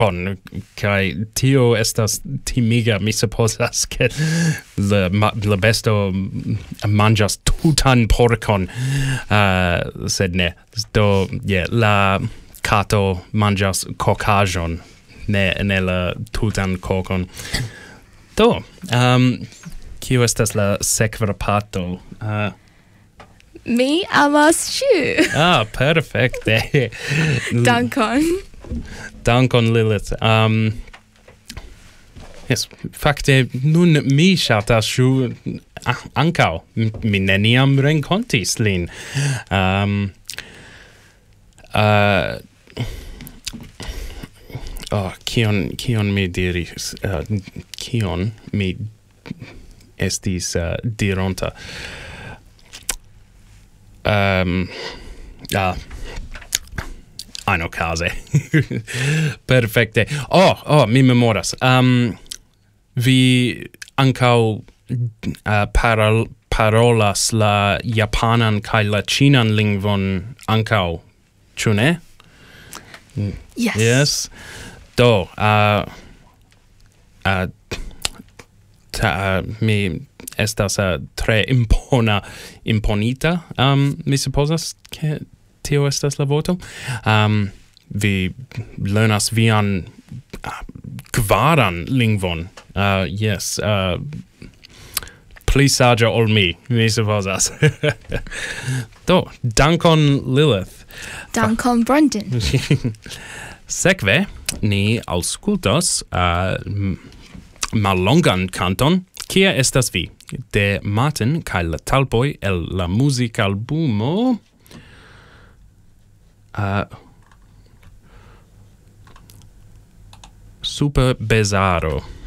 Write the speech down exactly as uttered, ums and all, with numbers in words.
Bon, kai tio estas timiga, mi supposas, ke la, la besto manjas tutan porcon, uh, sed ne. Do, yeah, la kato manjas kokaĵon, ne, ne la tutan kokon. Do, um, kio estas la sekva parto? Uh, Mi amas ŝu. ah, perfekte. Dankon. Dankon, Lilith. Um, yes, fakte, nun mi ŝatas ŝu ankaŭ. Mi neniam renkontis lin. Um, uh, oh, kion, kion mi diris? Uh, kion mi estis uh, dironta? Um, ah, ano case. Perfecte. Oh, oh, mi memoras. Um, vi ancau uh, paral parolas la japanan kai la chinan lingvon ancau, ĉu ne? Yes. Yes. Do, uh, uh, ta, uh, mi estas uh, tre impona, imponita, um, mi supposas, ke tio estas la vorto. Um, vi lernas vian uh, kvaran lingvon. Uh, yes, uh, pli saĝa ol mi, mi supposas. Do, dankon Lilith. Dankon Brendan. Sekve, ni aŭskultos uh, mallongan kanton. Kia estas vi? De Martin kaj la Talpoj el la muzikalbumo uh, Super Bezaro.